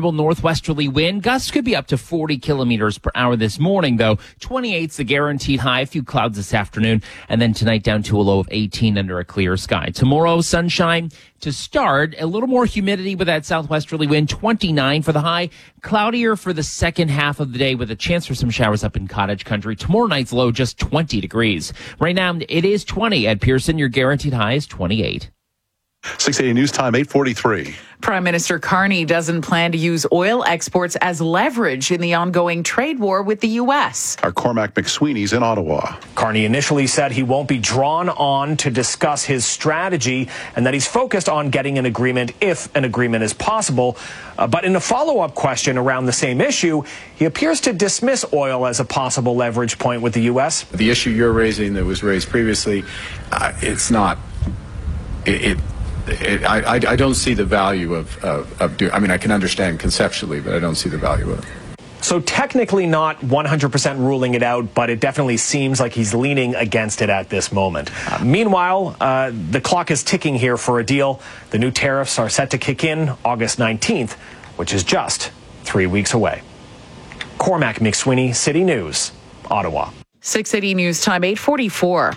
variable northwesterly wind. Gusts could be up to 40 kilometers per hour this morning, though. 28's the guaranteed high. A few clouds this afternoon. And then tonight down to a low of 18 under a clear sky. Tomorrow, sunshine to start. A little more humidity with that southwesterly wind. 29 for the high. Cloudier for the second half of the day with a chance for some showers up in cottage country. Tomorrow night's low just 20 degrees. Right now, it is 20 at Pearson. Your guaranteed high is 28. 680 News Time, 8:43. Prime Minister Carney doesn't plan to use oil exports as leverage in the ongoing trade war with the U.S. Our Cormac McSweeney's in Ottawa. Carney initially said he won't be drawn on to discuss his strategy and that he's focused on getting an agreement if an agreement is possible. But in a follow-up question around the same issue, he appears to dismiss oil as a possible leverage point with the U.S. The issue you're raising that was raised previously, it's not. I don't see the value of doing. I mean, I can understand conceptually, but I don't see the value of it. So technically not 100% ruling it out, but it definitely seems like he's leaning against it at this moment. Meanwhile, the clock is ticking here for a deal. The new tariffs are set to kick in August 19th, which is just 3 weeks away. Cormac McSweeney, City News, Ottawa. 680 News Time, 8:44.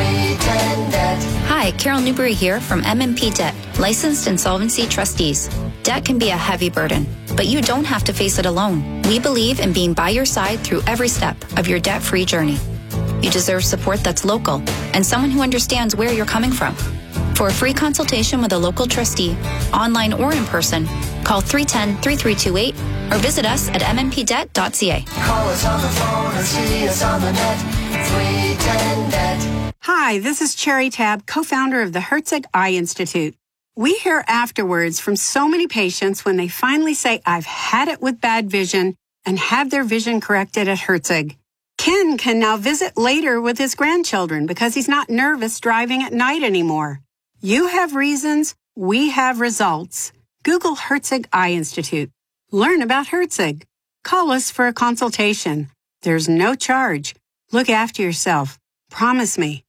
Hi, Carol Newberry here from MMP Debt, licensed insolvency trustees. Debt can be a heavy burden, but you don't have to face it alone. We believe in being by your side through every step of your debt-free journey. You deserve support that's local and someone who understands where you're coming from. For a free consultation with a local trustee, online or in person, call 310-3328 or visit us at mmpdebt.ca. Call us on the phone or see us on the net. 310-DEBT. Hi, this is Cherry Tab, co-founder of the Herzig Eye Institute. We hear afterwards from so many patients when they finally say, I've had it with bad vision, and have their vision corrected at Herzig. Ken can now visit later with his grandchildren because he's not nervous driving at night anymore. You have reasons, we have results. Google Herzig Eye Institute. Learn about Herzig. Call us for a consultation. There's no charge. Look after yourself. Promise me.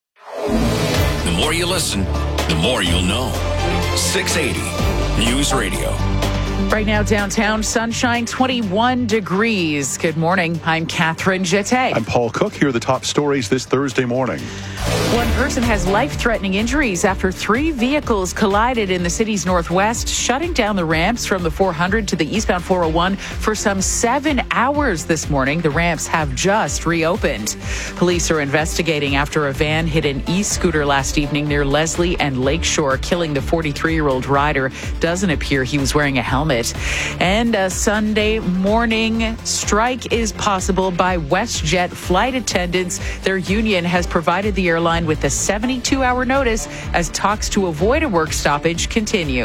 The more you listen, the more you'll know. 680 News Radio. Right now, downtown, sunshine, 21 degrees. Good morning. I'm Catherine Jeté. I'm Paul Cook. Here are the top stories this Thursday morning. One person has life-threatening injuries after 3 vehicles collided in the city's northwest, shutting down the ramps from the 400 to the eastbound 401 for some 7 hours this morning. The ramps have just reopened. Police are investigating after a van hit an e-scooter last evening near Leslie and Lakeshore, killing the 43-year-old rider. Doesn't appear he was wearing a helmet. And a Sunday morning strike is possible by WestJet flight attendants. Their union has provided the airline with a 72-hour notice as talks to avoid a work stoppage continue.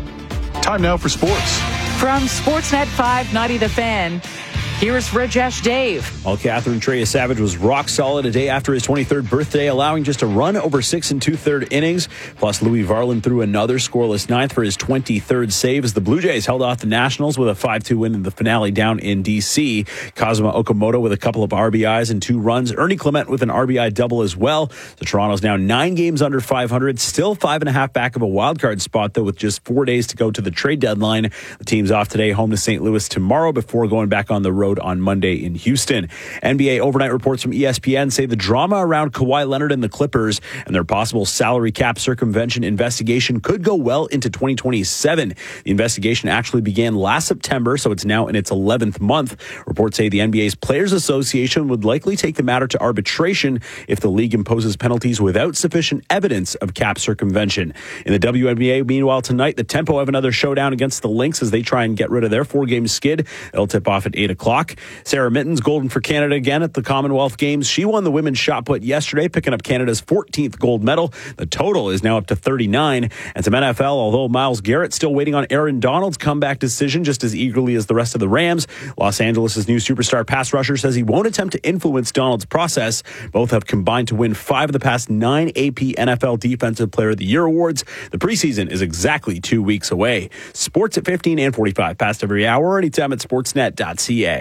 Time now for sports. From Sportsnet 590 The Fan, here's Rajesh Dave. Well, Catherine Trey Savage was rock solid a day after his 23rd birthday, allowing just a run over 6 2/3 innings. Plus, Louis Varland threw another scoreless ninth for his 23rd save as the Blue Jays held off the Nationals with a 5-2 win in the finale down in D.C. Kazuma Okamoto with a couple of RBIs and 2 runs. Ernie Clement with an RBI double as well. So Toronto's now 9 games under 500, still 5.5 back of a wildcard spot, though, with just 4 days to go to the trade deadline. The team's off today, home to St. Louis tomorrow before going back on the road on Monday in Houston. NBA overnight reports from ESPN say the drama around Kawhi Leonard and the Clippers and their possible salary cap circumvention investigation could go well into 2027. The investigation actually began last September, so it's now in its 11th month. Reports say the NBA's Players Association would likely take the matter to arbitration if the league imposes penalties without sufficient evidence of cap circumvention. In the WNBA, meanwhile, tonight, the Tempo have another showdown against the Lynx as they try and get rid of their 4-game skid. It'll tip off at 8 o'clock. Sarah Mittens, golden for Canada again at the Commonwealth Games. She won the women's shot put yesterday, picking up Canada's 14th gold medal. The total is now up to 39. And some NFL, although Myles Garrett still waiting on Aaron Donald's comeback decision just as eagerly as the rest of the Rams. Los Angeles' new superstar pass rusher says he won't attempt to influence Donald's process. Both have combined to win 5 of the past 9 AP NFL Defensive Player of the Year awards. The preseason is exactly 2 weeks away. Sports at 15 and 45 past every hour, anytime at sportsnet.ca.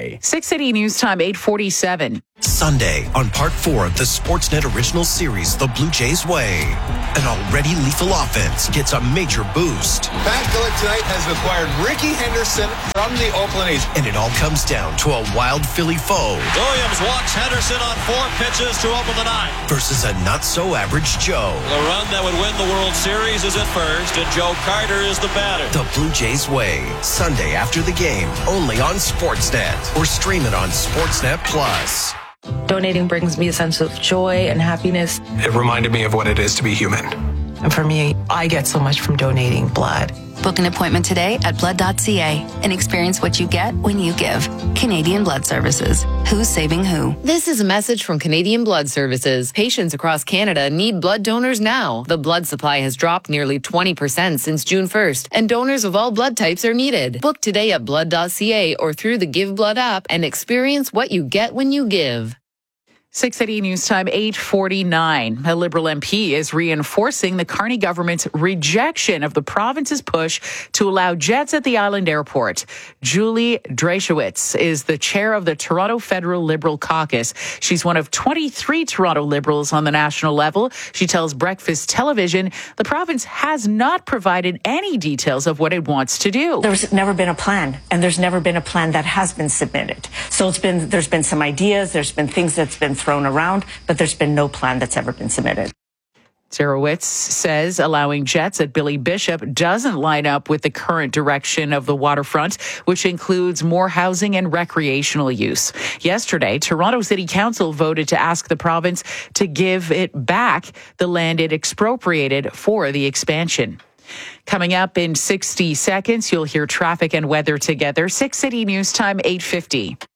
Way. 680 News Time, 8:47. Sunday, on part 4 of the Sportsnet original series, The Blue Jays Way, an already lethal offense gets a major boost. Pat Gillick tonight has acquired Ricky Henderson from the Oakland A's. And it all comes down to a wild Philly foe. Williams walks Henderson on 4 pitches to open the 9th. Versus a not-so-average Joe. The run that would win the World Series is at first, and Joe Carter is the batter. The Blue Jays Way, Sunday after the game, only on Sportsnet. Or stream it on Sportsnet Plus. Donating brings me a sense of joy and happiness. It reminded me of what it is to be human. And for me, I get so much from donating blood. Book an appointment today at blood.ca and experience what you get when you give. Canadian Blood Services. Who's saving who? This is a message from Canadian Blood Services. Patients across Canada need blood donors now. The blood supply has dropped nearly 20% since June 1st, and donors of all blood types are needed. Book today at blood.ca or through the Give Blood app and experience what you get when you give. 680 News Time, 8:49. A Liberal MP is reinforcing the Carney government's rejection of the province's push to allow jets at the island airport. Julie Dreyshowitz is the chair of the Toronto Federal Liberal Caucus. She's one of 23 Toronto Liberals on the national level. She tells Breakfast Television the province has not provided any details of what it wants to do. There's never been a plan, and there's never been a plan that has been submitted. So there's been some ideas, there's been things that's been thrown around, but there's been no plan that's ever been submitted. Zerowitz says allowing jets at Billy Bishop doesn't line up with the current direction of the waterfront, which includes more housing and recreational use. Yesterday, Toronto City Council voted to ask the province to give it back the land it expropriated for the expansion. Coming up in 60 seconds, you'll hear traffic and weather together. 680 News Time, 8:50.